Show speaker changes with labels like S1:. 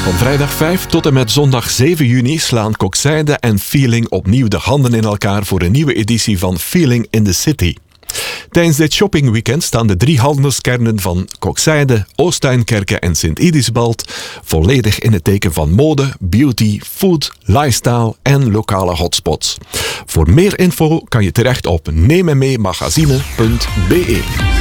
S1: Van vrijdag 5 tot en met zondag 7 juni slaan Koksijde en Feeling opnieuw de handen in elkaar voor een nieuwe editie van Feeling in the City. Tijdens dit shoppingweekend staan de 3 handelskernen van Koksijde, Oostuinkerke en Sint-Idisbald volledig in het teken van mode, beauty, food, lifestyle en lokale hotspots. Voor meer info kan je terecht op neemmeemagazine.be.